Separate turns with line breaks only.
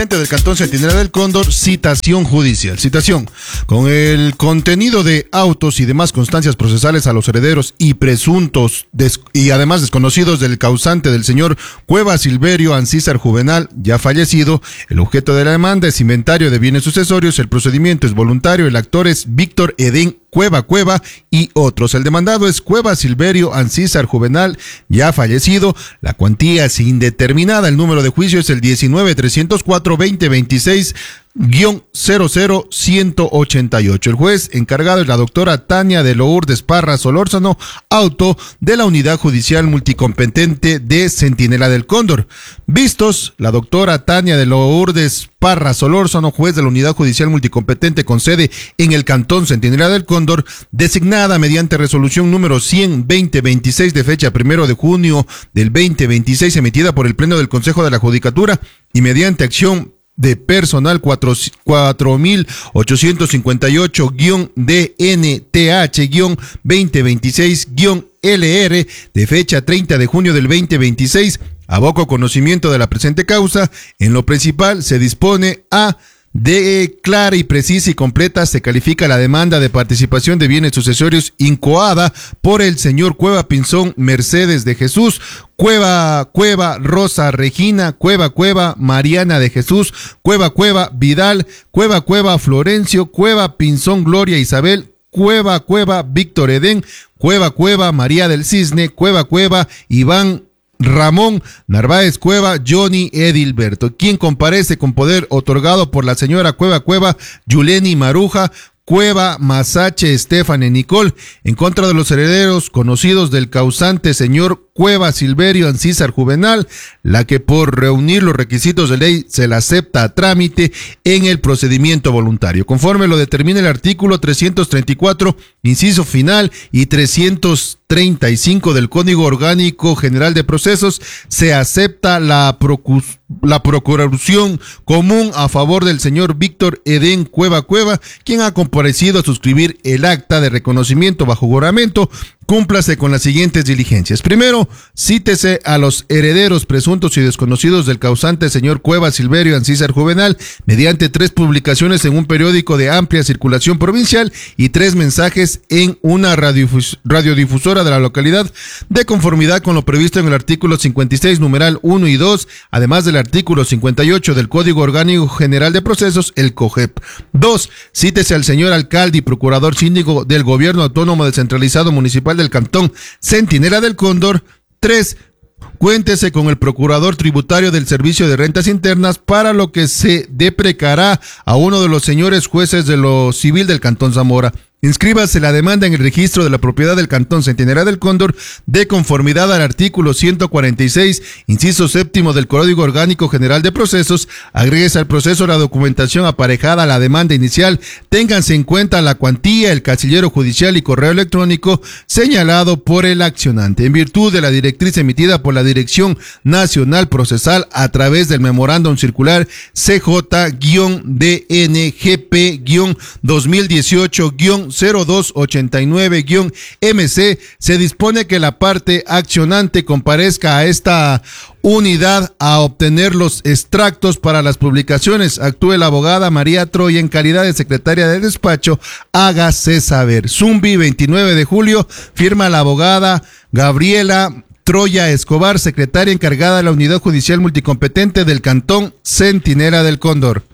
Del Cantón Centinela del Cóndor, citación judicial. Citación. Con el contenido de autos y demás constancias procesales a los herederos y presuntos y además desconocidos del causante del señor Cueva Silverio Ancísar Juvenal, ya fallecido, el objeto de la demanda es inventario de bienes sucesorios, el procedimiento es voluntario, el actor es Víctor Edén Cueva y otros. El demandado es Cueva Silverio Ancísar Juvenal, ya fallecido. La cuantía es indeterminada. El número de juicio es el 19-304-2026-00188. El juez encargado es la doctora Tania de Lourdes Parra Solórzano, auto de la Unidad Judicial Multicompetente de Centinela del Cóndor. Vistos, la doctora Tania de Lourdes Parra Solórzano, juez de la Unidad Judicial Multicompetente con sede en el Cantón Centinela del Cóndor, designada mediante resolución número 100-2026 de fecha 1 de junio del 2026, emitida por el Pleno del Consejo de la Judicatura y mediante acción de personal 4885-DNTH-2026-LR de fecha 30 de junio del 2026, aboco conocimiento de la presente causa. En lo principal se dispone a de clara y precisa y completa se califica la demanda de participación de bienes sucesorios incoada por el señor Cueva Pinzón Mercedes de Jesús, Cueva Rosa Regina, Cueva Mariana de Jesús, Cueva Vidal, Cueva Florencio, Cueva Pinzón Gloria Isabel, Cueva Víctor Edén, Cueva María del Cisne, Cueva Iván Ramón Narváez Cueva, Johnny Edilberto, quien comparece con poder otorgado por la señora Cueva, Yuleni Maruja, Cueva Masache Estefane Nicole, en contra de los herederos conocidos del causante señor Cueva Silverio Ancísar Juvenal, la que por reunir los requisitos de ley se la acepta a trámite en el procedimiento voluntario. Conforme lo determina el artículo 334, inciso final, y 335 del Código Orgánico General de Procesos, se acepta la procuración común a favor del señor Víctor Edén Cueva, quien ha comparecido a suscribir el acta de reconocimiento bajo juramento. Cúmplase con las siguientes diligencias. Primero, cítese a los herederos presuntos y desconocidos del causante señor Cueva Silverio Ancísar Juvenal mediante 3 publicaciones en un periódico de amplia circulación provincial y 3 mensajes en una radiodifusora de la localidad, de conformidad con lo previsto en el artículo 56, numeral 1 y 2, además del artículo 58 del Código Orgánico General de Procesos, el COGEP. 2. Cítese al señor alcalde y procurador síndico del Gobierno Autónomo Descentralizado Municipal del Cantón Centinela del Cóndor. 3. Cuéntese con el procurador tributario del Servicio de Rentas Internas, para lo que se deprecará a uno de los señores jueces de lo civil del Cantón Zamora. Inscríbase la demanda en el registro de la propiedad del Cantón Centinela del Cóndor de conformidad al artículo 146, inciso séptimo del Código Orgánico General de Procesos. Agréguese al proceso la documentación aparejada a la demanda inicial. Ténganse en cuenta la cuantía, el casillero judicial y correo electrónico señalado por el accionante. En virtud de la directriz emitida por la Dirección Nacional Procesal a través del memorándum circular CJ-DNGP-2018-0289-MC, se dispone que la parte accionante comparezca a esta unidad a obtener los extractos para las publicaciones. Actúe la abogada María Troya en calidad de secretaria de despacho. Hágase saber. Zumbi, 29 de julio, firma la abogada Gabriela Troya Escobar, secretaria encargada de la Unidad Judicial Multicompetente del Cantón Centinela del Cóndor.